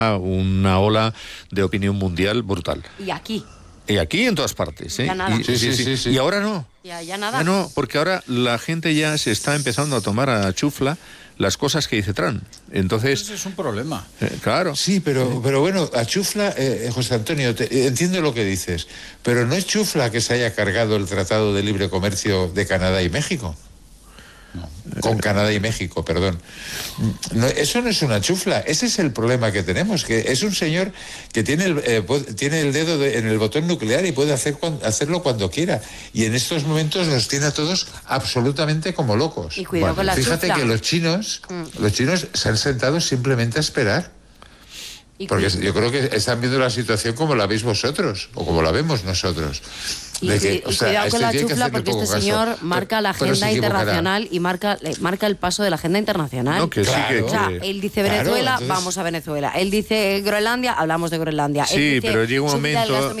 una ola de opinión mundial brutal. Y aquí en todas partes, ¿eh? Ya nada. Sí. Y ahora no. Ya nada. Ya no, porque ahora la gente ya se está empezando a tomar a chufla las cosas que dice Trump. Entonces... Eso es un problema. Claro. Sí, pero bueno, a chufla, José Antonio, entiendo lo que dices, pero no es chufla que se haya cargado el Tratado de Libre Comercio de Canadá y México. No. Con Canadá y México, perdón. No, eso no es una chufla, ese es el problema que tenemos, que es un señor que tiene el dedo en el botón nuclear y puede hacerlo cuando quiera. Y en estos momentos los tiene a todos absolutamente como locos. Y cuidado con la Fíjate chufla. que los chinos se han sentado simplemente a esperar. Porque yo creo que están viendo la situación como la veis vosotros, o como la vemos nosotros. Cuidado con la chufla, porque este señor marca la agenda internacional y marca el paso de la agenda internacional. No, que claro. sí que... O sea, él dice Venezuela, entonces... vamos a Venezuela. Él dice Groenlandia, hablamos de Groenlandia. Sí, pero llega un momento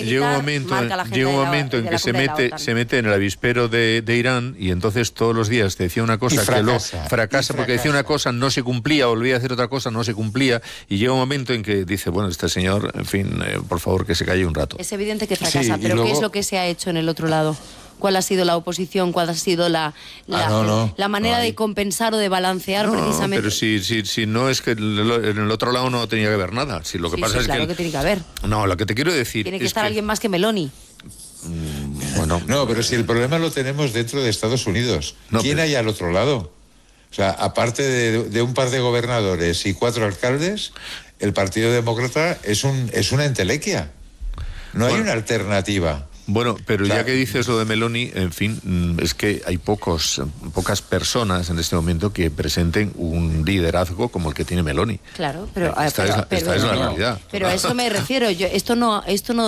en que se mete en el avispero de Irán, y entonces todos los días te decía una cosa que luego fracasa porque decía una cosa, no se cumplía, volvía a hacer otra cosa, no se cumplía, y llega un momento en que dice, bueno, este señor, en fin, por favor, que se calle un rato. Es evidente que fracasa, Sí, pero luego... ¿qué es lo que se ha hecho en el otro lado? ¿Cuál ha sido la oposición? ¿Cuál ha sido la manera de compensar o de balancear precisamente? Pero si no es que en el otro lado no tenía que haber nada. Si lo que pasa es claro que tiene que haber. No, lo que te quiero decir tiene que estar alguien más que Meloni. Bueno. No, pero si el problema lo tenemos dentro de Estados Unidos, ¿quién hay al otro lado? O sea, aparte de un par de gobernadores y 4 alcaldes, el Partido Demócrata es una entelequia. No hay una alternativa. Bueno, pero ya que dices lo de Meloni, en fin, es que hay pocas personas en este momento que presenten un liderazgo como el que tiene Meloni. Claro, pero esta es la realidad. Pero a eso me refiero. Esto no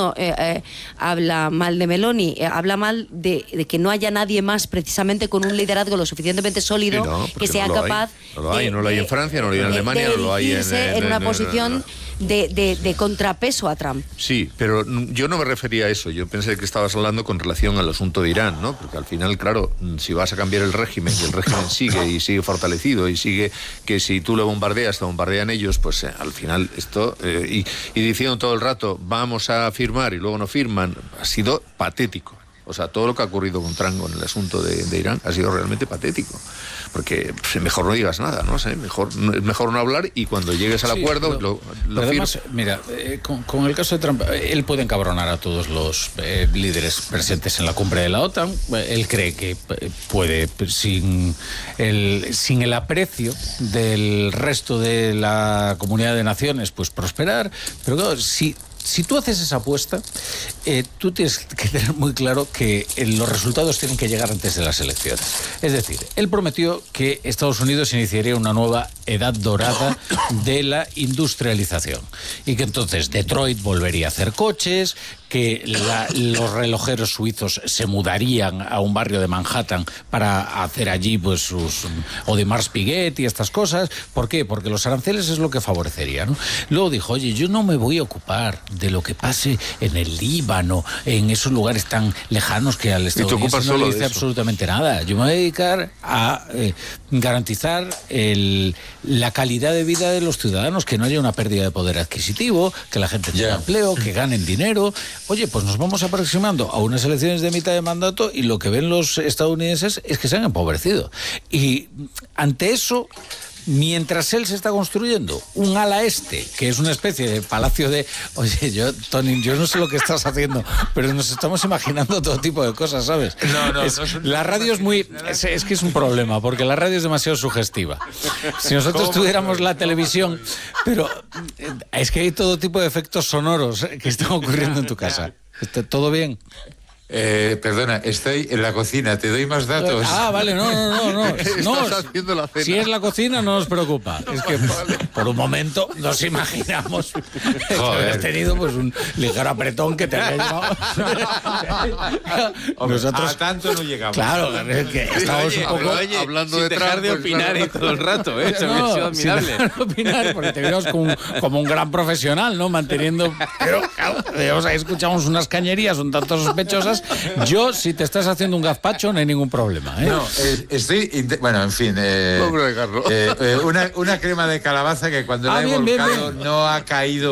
habla mal de Meloni, habla mal de que no haya nadie más precisamente con un liderazgo lo suficientemente sólido que sea capaz. No lo hay en Francia, no lo hay en Alemania, no lo hay en una posición de contrapeso a Trump. Sí, pero yo no me refería a eso. Yo pensé que estabas hablando con relación al asunto de Irán, ¿no? Porque al final, claro, si vas a cambiar el régimen y el régimen sigue fortalecido y sigue que si tú lo bombardeas, te bombardean ellos, pues al final esto, y diciendo todo el rato, vamos a firmar y luego no firman, ha sido patético. O sea, todo lo que ha ocurrido con Trump en el asunto de Irán ha sido realmente patético. Porque mejor no digas nada, ¿no? ¿Sí? Mejor no hablar, y cuando llegues al acuerdo lo además, mira, con el caso de Trump, él puede encabronar a todos los líderes presentes en la cumbre de la OTAN. Él cree que puede, sin el aprecio del resto de la comunidad de naciones, pues prosperar. Pero claro, si tú haces esa apuesta, tú tienes que tener muy claro que los resultados tienen que llegar antes de las elecciones. Es decir, él prometió que Estados Unidos iniciaría una nueva edad dorada de la industrialización y que entonces Detroit volvería a hacer coches, que los relojeros suizos se mudarían a un barrio de Manhattan para hacer allí pues sus Audemars Piguet y estas cosas. ¿Por qué? Porque los aranceles es lo que favorecería, ¿no? Luego dijo, oye, yo no me voy a ocupar de lo que pase en el Líbano, en esos lugares tan lejanos que al estadounidense no le dice absolutamente nada. Yo me voy a dedicar a garantizar la calidad de vida de los ciudadanos, que no haya una pérdida de poder adquisitivo, que la gente tenga empleo, que ganen dinero. Oye, pues nos vamos aproximando a unas elecciones de mitad de mandato y lo que ven los estadounidenses es que se han empobrecido. Y ante eso, mientras él se está construyendo un ala este, que es una especie de palacio de... Oye, Tony, yo no sé lo que estás haciendo, pero nos estamos imaginando todo tipo de cosas, ¿sabes? La radio es muy... Es que es un problema, porque la radio es demasiado sugestiva. Si nosotros tuviéramos la televisión... Pero es que hay todo tipo de efectos sonoros que están ocurriendo en tu casa. ¿Todo bien? Perdona, estoy en la cocina, te doy más datos. Ah, vale, no. Estás haciendo la cena. Si es la cocina, no nos preocupa. Es que por un momento nos imaginamos que habías tenido pues un ligero apretón que te había llevado. Nosotros a tanto no llegamos. Claro, es que estamos un poco hablando sin dejar de opinar y todo el rato, eso me ha sido admirable. Sin dejar de opinar, porque te vemos como un gran profesional, ¿no? Manteniendo... Pero, claro, escuchamos unas cañerías un tanto sospechosas cosas. Yo, si te estás haciendo un gazpacho, no hay ningún problema. No, bueno, en fin. Una crema de calabaza que cuando la he volcado no ha caído